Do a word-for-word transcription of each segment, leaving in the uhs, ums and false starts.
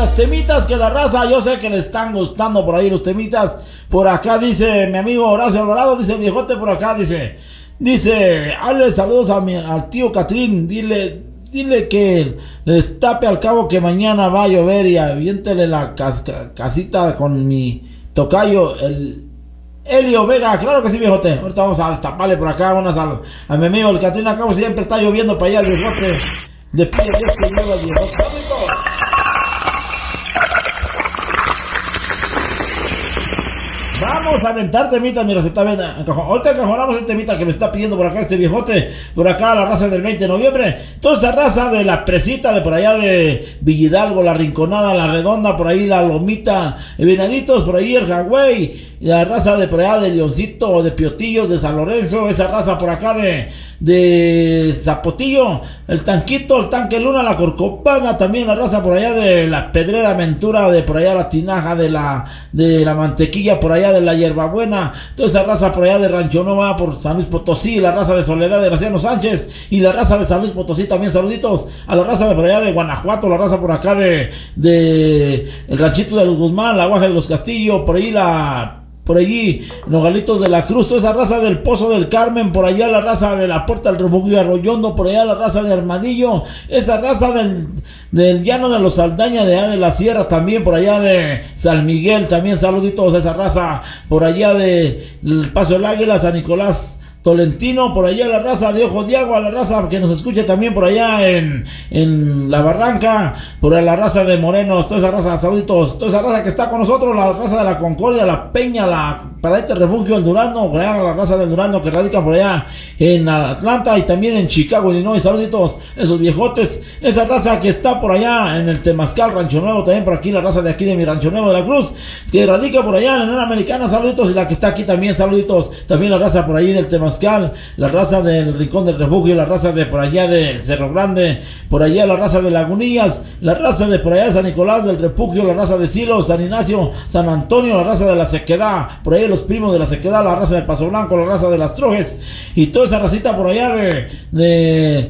temitas, temitas que la raza, yo sé que le están gustando por ahí los temitas. Por acá dice mi amigo Horacio Alvarado, dice el viejote por acá, dice, dice, hazle saludos a mi, al tío Catrín, dile, dile que le destape al cabo que mañana va a llover y aviéntele la cas, casita con mi tocayo, el Elio Vega. Claro que sí, viejote. Ahorita vamos a destaparle por acá unas a, a mi amigo el Catrín. Acá siempre está lloviendo para allá el viejote. De pie Dios que lleva el viejote. Vamos a aventar temitas, mira, se está viendo. Ahorita encajonamos este temita que me está pidiendo por acá este viejote. Por acá la raza del veinte de noviembre. Toda esa raza de la presita de por allá de Villhidalgo, la Rinconada, la Redonda, por ahí la Lomita, Venaditos, por ahí el Jagüey. La raza de por allá de Leoncito, de Piotillos, de San Lorenzo. Esa raza por acá de, de Zapotillo. El Tanquito, el Tanque Luna, la Corcopana. También la raza por allá de la Pedrera Ventura, de por allá la Tinaja, de la, de la Mantequilla, por allá de la Hierbabuena, toda esa raza por allá de Rancho Nueva, por San Luis Potosí, la raza de Soledad de Graciano Sánchez y la raza de San Luis Potosí también, saluditos a la raza de por allá de Guanajuato, la raza por acá de, de el Ranchito de los Guzmán, la Guaja de los Castillo, por ahí la por allí, Nogalitos de la Cruz, toda esa raza del Pozo del Carmen, por allá la raza de la Puerta del Refugio Arroyondo, por allá la raza de Armadillo, esa raza del, del Llano de los Saldaña, de allá de la Sierra, también por allá de San Miguel, también saluditos a esa raza, por allá de el Paso del Águila, San Nicolás Tolentino, por allá la raza de Ojo de Agua, la raza que nos escucha también por allá en, en La Barranca, por la raza de Morenos, toda esa raza, saluditos, toda esa raza que está con nosotros, la raza de la Concordia, la Peña, la Paradita Refugio, el Durano, por allá la raza del Durano que radica por allá en Atlanta y también en Chicago, Illinois, saluditos, esos viejotes, esa raza que está por allá en el Temazcal, Rancho Nuevo, también por aquí la raza de aquí de mi Rancho Nuevo de la Cruz, que radica por allá en la Unión Americana, saluditos, y la que está aquí también, saluditos, también la raza por ahí del Temazcal, la raza del Rincón del Refugio, la raza de por allá del Cerro Grande, por allá la raza de Lagunillas, la raza de por allá de San Nicolás del Refugio, la raza de Silo, San Ignacio, San Antonio, la raza de la Sequedad, por ahí los primos de la Sequedad, la raza del Paso Blanco, la raza de las Trojes y toda esa racita por allá de de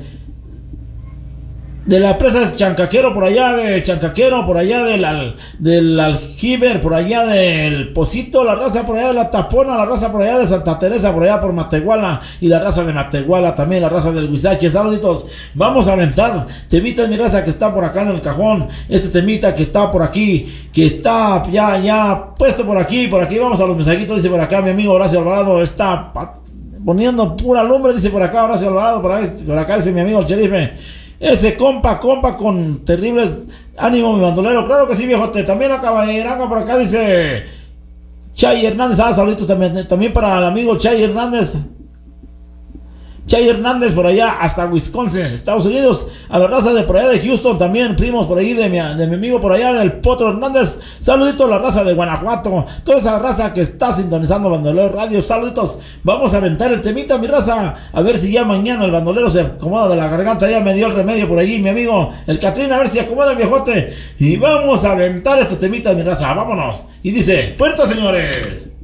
de la presa de Chancaquero, por allá de Chancaquero, por allá del, al, del Aljiber, por allá del Pocito, la raza por allá de la Tapona, la raza por allá de Santa Teresa, por allá por Matehuala, y la raza de Matehuala, también la raza del Huizache, saluditos, vamos a aventar temitas, mi raza que está por acá en el cajón, este temita que está por aquí, que está ya, ya puesto por aquí, por aquí, vamos a los mensajitos, dice por acá mi amigo Horacio Alvarado, está poniendo pura lumbre, dice por acá Horacio Alvarado, por, ahí, por acá dice mi amigo el Cherife. Ese compa, compa con terribles ánimo, mi bandolero. Claro que sí, viejote. También la caballeranga por acá dice Chay Hernández. Ah, saluditos también, también para el amigo Chay Hernández. Chay Hernández por allá hasta Wisconsin, Estados Unidos. A la raza de por allá de Houston también, primos por ahí de mi, de mi amigo por allá del Potro Hernández. Saluditos a la raza de Guanajuato, toda esa raza que está sintonizando Bandolero Radio. Saluditos, vamos a aventar el temita, mi raza. A ver si ya mañana el bandolero se acomoda de la garganta. Ya me dio el remedio por allí mi amigo el Catrín, a ver si acomoda el viejote. Y vamos a aventar este temita, mi raza, vámonos. Y dice, puerta señores.